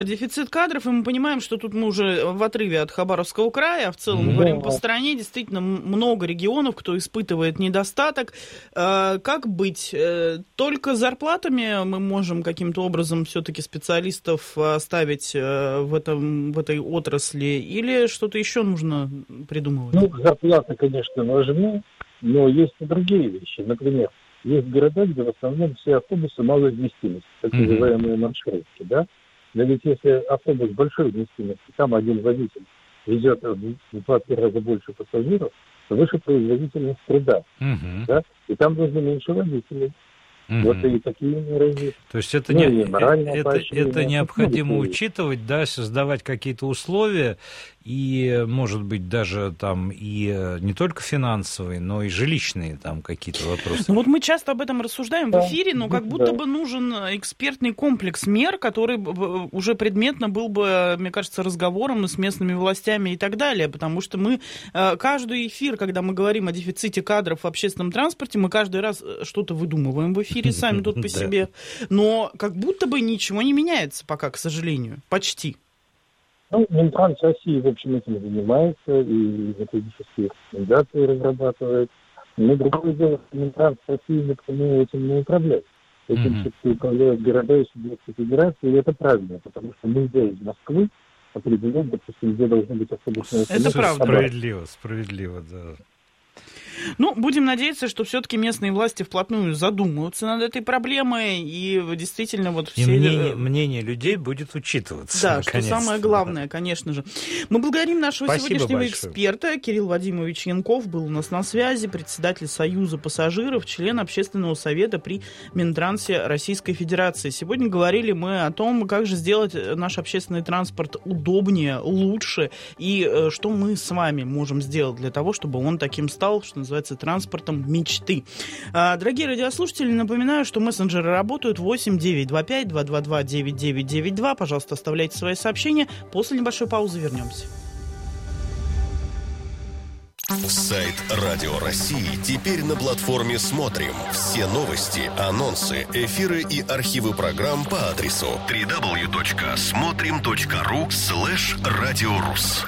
Дефицит кадров, и мы понимаем, что тут мы уже в отрыве от Хабаровского края, а в целом говорим по стране, действительно много регионов, кто испытывает недостаток. Как быть? Только зарплатами мы можем каким-то образом все-таки специалистов оставить в этой отрасли, или что-то еще нужно придумывать? Ну, зарплаты, конечно, важны, но есть и другие вещи. Например, есть города, где в основном все автобусы малой вместимости, так называемые маршрутки, да? Но ведь если автобус большой вместимости, там один водитель везет в 2-3 раза больше пассажиров, то выше производительность труда, да? И там нужно меньше водителей. Вот и такие меры есть. То есть это необходимо учитывать, да, создавать какие-то условия, и, может быть, даже там и не только финансовые, но и жилищные там какие-то вопросы. Ну вот мы часто об этом рассуждаем в эфире, но как будто бы нужен экспертный комплекс мер, который уже предметно был бы, мне кажется, разговором с местными властями и так далее, потому что мы каждый эфир, когда мы говорим о дефиците кадров в общественном транспорте, мы каждый раз что-то выдумываем в эфире сами тут по себе, но как будто бы ничего не меняется пока, к сожалению, почти. Ну, Минтранс России, в общем, этим занимается и методические рекомендации разрабатывает. Но другое дело, что Минтранс России напрямую этим не управляет. Этим все-таки управляют города и субъекты федерации, и это правильно, потому что нельзя из Москвы определять, допустим, где должны быть автобусные остановки. Это правда. Справедливо, да. Ну, будем надеяться, что все-таки местные власти вплотную задумаются над этой проблемой, и действительно вот все... И мнение людей будет учитываться. Да, что самое главное, конечно же. Мы благодарим нашего сегодняшнего эксперта. Кирилл Вадимович Янков был у нас на связи, председатель Союза пассажиров, член общественного совета при Минтрансе Российской Федерации. Сегодня говорили мы о том, как же сделать наш общественный транспорт удобнее, лучше, и что мы с вами можем сделать для того, чтобы он таким стал, что называется, транспортом мечты. Дорогие радиослушатели, напоминаю, что мессенджеры работают 8-925-222-9992. Пожалуйста, оставляйте свои сообщения. После небольшой паузы вернемся. Сайт Радио России теперь на платформе «Смотрим». Все новости, анонсы, эфиры и архивы программ по адресу www.смотрим.ру/радиорус.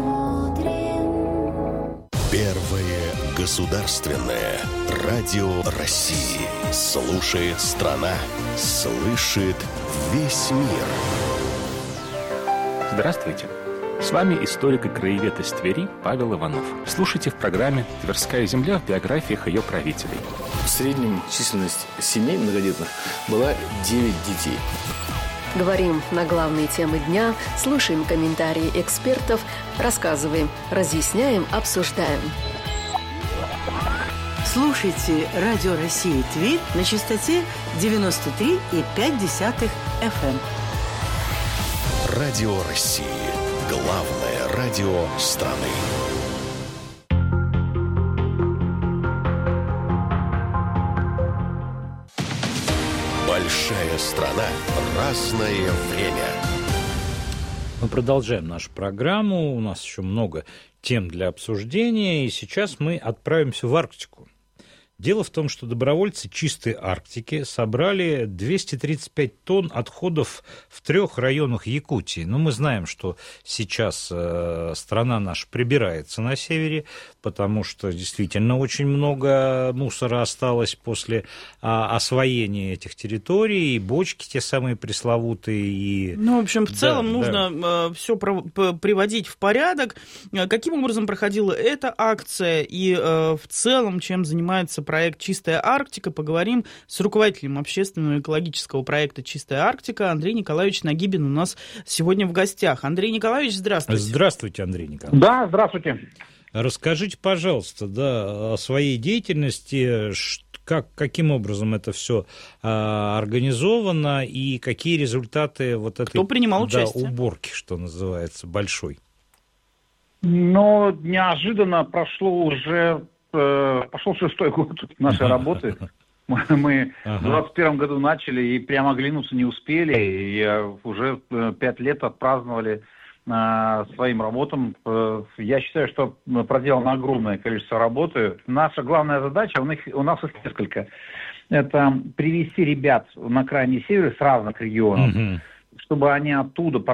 Первое государственное радио России. Слушает страна, слышит весь мир. Здравствуйте. С вами историк и краевед из Твери Павел Иванов. Слушайте в программе «Тверская земля» в биографиях ее правителей. В среднем численность семей многодетных была 9 детей. Говорим на главные темы дня, слушаем комментарии экспертов, рассказываем, разъясняем, обсуждаем. Слушайте Радио России Тверь на частоте 93,5 FM. Радио России. Главное радио страны. Большая страна. Разное время. Мы продолжаем нашу программу. У нас еще много тем для обсуждения. И сейчас мы отправимся в Арктику. Дело в том, что добровольцы «Чистой Арктики» собрали 235 тонн отходов в 3 районах Якутии. Но мы знаем, что сейчас страна наша прибирается на севере, потому что действительно очень много мусора осталось после освоения этих территорий, и бочки те самые пресловутые. И... Ну, в общем, в целом нужно все приводить в порядок. Каким образом проходила эта акция и в целом чем занимается проект «Чистая Арктика», поговорим с руководителем общественного экологического проекта «Чистая Арктика» Андрей Николаевич Нагибин у нас сегодня в гостях. Андрей Николаевич, здравствуйте. Здравствуйте, Андрей Николаевич. Да, здравствуйте. Расскажите, пожалуйста, о своей деятельности, каким образом это все организовано и какие результаты вот этой уборки, что называется, большой? Ну, неожиданно пошел 6-й год нашей работы. Мы в 2021 году начали и прямо оглянуться не успели. И уже 5 лет отпраздновали своим работам. Я считаю, что проделано огромное количество работы. Наша главная задача, у нас их несколько, это привести ребят на крайний север с разных регионов. чтобы они оттуда